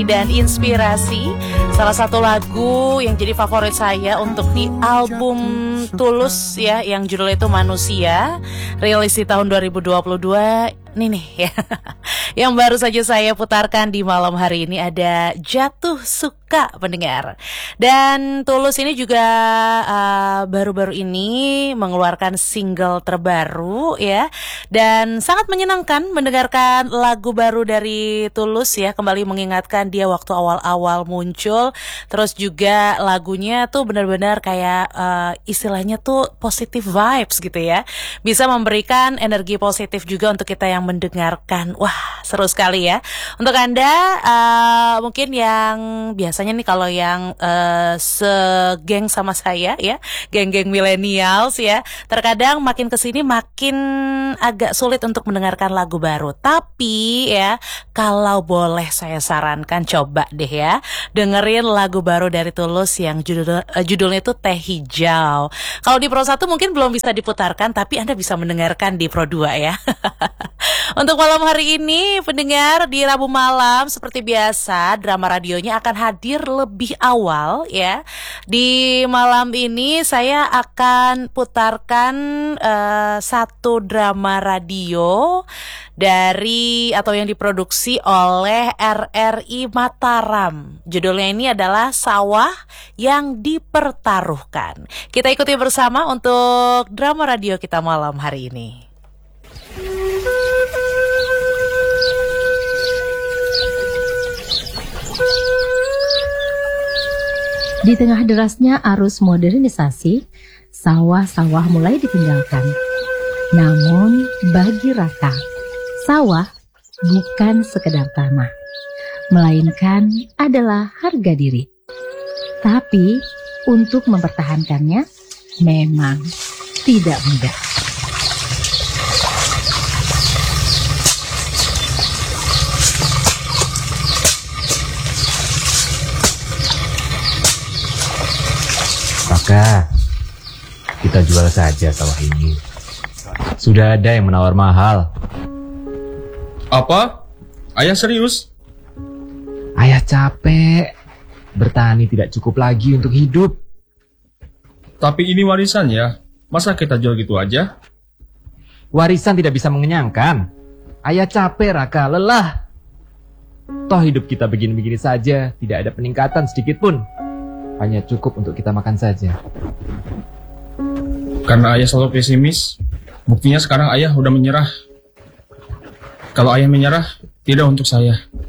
dan inspirasi. Salah satu lagu yang jadi favorit saya untuk di album Tulus ya, yang judulnya itu Manusia, rilis di tahun 2022. Ini nih ya, yang baru saja saya putarkan di malam hari ini ada Jatuh Suka pendengar. Dan Tulus ini juga baru-baru ini mengeluarkan single terbaru ya. Dan sangat menyenangkan mendengarkan lagu baru dari Tulus ya. Kembali mengingatkan dia waktu awal-awal muncul. Terus juga lagunya tuh benar-benar kayak istilahnya tuh positive vibes gitu ya. Bisa memberikan energi positif juga untuk kita yang mendengarkan. Wah, seru sekali ya. Untuk Anda mungkin yang biasanya nih kalau yang segeng sama saya ya, geng-geng millennials ya, terkadang makin kesini makin agak sulit untuk mendengarkan lagu baru. Tapi ya, kalau boleh saya sarankan, coba deh ya dengerin lagu baru dari Tulus yang judulnya itu Teh Hijau. Kalau di Pro 1 mungkin belum bisa diputarkan, tapi Anda bisa mendengarkan di Pro 2 ya. Untuk malam hari ini, pendengar, di Rabu malam seperti biasa drama radionya akan hadir lebih awal ya. Di malam ini saya akan putarkan satu drama radio dari atau yang diproduksi oleh RRI Mataram. Judulnya ini adalah Sawah yang Dipertaruhkan. Kita ikuti bersama untuk drama radio kita malam hari ini. Di tengah derasnya arus modernisasi, sawah-sawah mulai ditinggalkan. Namun bagi Raka, sawah bukan sekedar tanah, melainkan adalah harga diri. Tapi untuk mempertahankannya memang tidak mudah. Maka kita jual saja sawah ini. Sudah ada yang menawar mahal. Apa? Ayah serius? Ayah capek. Bertani tidak cukup lagi untuk hidup. Tapi ini warisan ya. Masa kita jual gitu aja? Warisan tidak bisa mengenyangkan. Ayah capek, Raka, lelah. Toh hidup kita begini-begini saja, tidak ada peningkatan sedikit pun. Hanya cukup untuk kita makan saja. Karena ayah selalu pesimis, buktinya sekarang ayah udah menyerah. Kalau ayah menyerah, tidak untuk saya.